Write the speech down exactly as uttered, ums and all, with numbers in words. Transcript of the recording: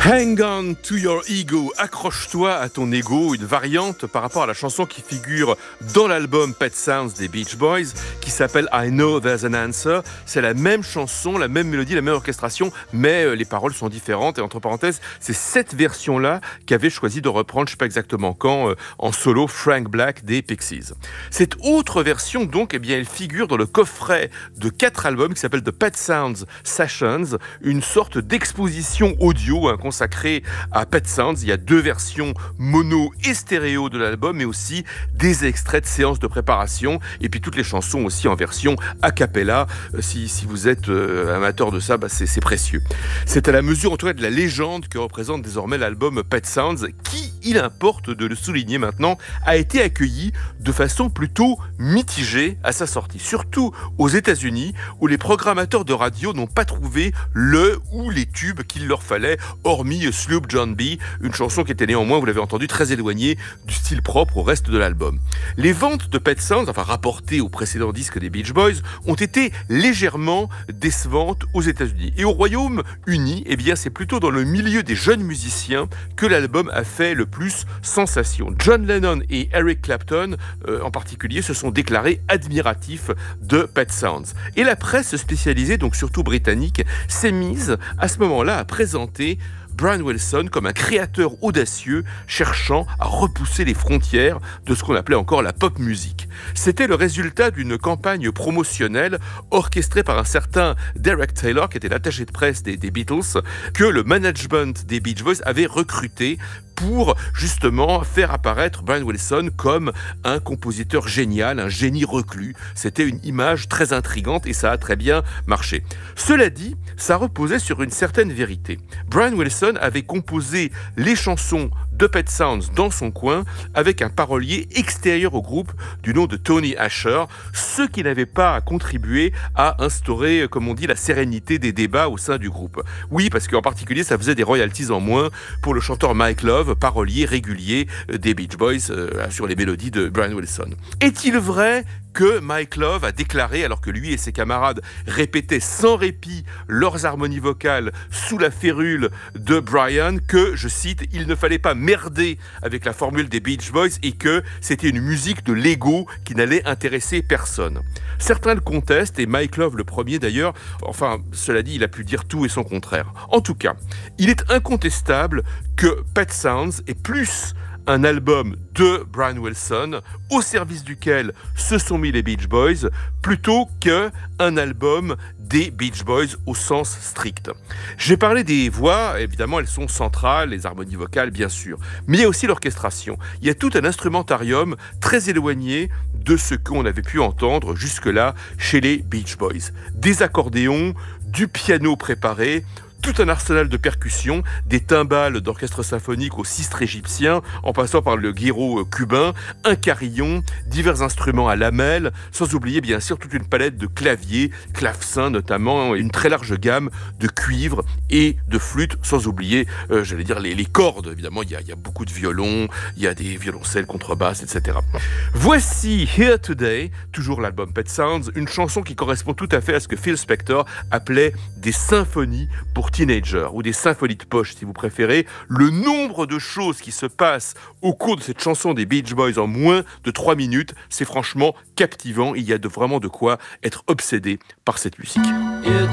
Hang on to your ego, accroche-toi à ton ego, une variante par rapport à la chanson qui figure dans l'album Pet Sounds des Beach Boys, qui s'appelle I Know There's an Answer. C'est la même chanson, la même mélodie, la même orchestration, mais les paroles sont différentes. Et entre parenthèses, c'est cette version-là qu'avait choisi de reprendre, je ne sais pas exactement quand, en solo, Frank Black des Pixies. Cette autre version, donc, eh bien, elle figure dans le coffret de quatre albums qui s'appelle The Pet Sounds Sessions, une sorte d'exposition audio, hein, consacré à Pet Sounds. Il y a deux versions mono et stéréo de l'album, mais aussi des extraits de séances de préparation, et puis toutes les chansons aussi en version a cappella. Si, si vous êtes euh, amateur de ça, bah c'est, c'est précieux. C'est à la mesure en tout cas de la légende que représente désormais l'album Pet Sounds, qui, il importe de le souligner maintenant, a été accueilli de façon plutôt mitigée à sa sortie, surtout aux États-Unis, où les programmateurs de radio n'ont pas trouvé le ou les tubes qu'il leur fallait, hormis Sloop John B, une chanson qui était néanmoins, vous l'avez entendu, très éloignée du style propre au reste de l'album. Les ventes de Pet Sounds, enfin rapportées au précédent disque des Beach Boys, ont été légèrement décevantes aux États-Unis. Et au Royaume-Uni, eh bien, c'est plutôt dans le milieu des jeunes musiciens que l'album a fait le plus sensation. John Lennon et Eric Clapton, euh, en particulier, se sont déclarés admiratifs de Pet Sounds. Et la presse spécialisée, donc surtout britannique, s'est mise à ce moment-là à présenter Brian Wilson comme un créateur audacieux cherchant à repousser les frontières de ce qu'on appelait encore la pop music. C'était le résultat d'une campagne promotionnelle orchestrée par un certain Derek Taylor, qui était l'attaché de presse des, des Beatles, que le management des Beach Boys avait recruté pour justement faire apparaître Brian Wilson comme un compositeur génial, un génie reclus. C'était une image très intrigante et ça a très bien marché. Cela dit, ça reposait sur une certaine vérité. Brian Wilson avait composé les chansons de Pet Sounds dans son coin avec un parolier extérieur au groupe du nom de Tony Asher, ce qui n'avait pas contribué à instaurer, comme on dit, la sérénité des débats au sein du groupe. Oui, parce qu'en particulier, ça faisait des royalties en moins pour le chanteur Mike Love, parolier régulier des Beach Boys euh, sur les mélodies de Brian Wilson. Est-il vrai que Mike Love a déclaré, alors que lui et ses camarades répétaient sans répit leurs harmonies vocales sous la férule de Brian, que, je cite, il ne fallait pas merder avec la formule des Beach Boys et que c'était une musique de Lego qui n'allait intéresser personne. Certains le contestent, et Mike Love le premier d'ailleurs. Enfin, cela dit, il a pu dire tout et son contraire. En tout cas, il est incontestable que Pet Sounds est plus un album de Brian Wilson au service duquel se sont mis les Beach Boys plutôt qu'un album des Beach Boys au sens strict. J'ai parlé des voix, évidemment elles sont centrales, les harmonies vocales bien sûr, mais il y a aussi l'orchestration. Il y a tout un instrumentarium très éloigné de ce qu'on avait pu entendre jusque-là chez les Beach Boys. Des accordéons, du piano préparé, tout un arsenal de percussions, des timbales d'orchestre symphonique au sistre égyptien, en passant par le guiro cubain, un carillon, divers instruments à lamelles, sans oublier bien sûr toute une palette de claviers, clavecins notamment, et une très large gamme de cuivres et de flûtes, sans oublier, euh, j'allais dire, les, les cordes. Évidemment, il y, a, il y a beaucoup de violons, il y a des violoncelles, contrebasses, et cetera. Voici Here Today, toujours l'album Pet Sounds, une chanson qui correspond tout à fait à ce que Phil Spector appelait des symphonies pour teenager, ou des symphonies de poche si vous préférez. Le nombre de choses qui se passent au cours de cette chanson des Beach Boys en moins de trois minutes, c'est franchement captivant. Il y a de, vraiment de quoi être obsédé par cette musique. You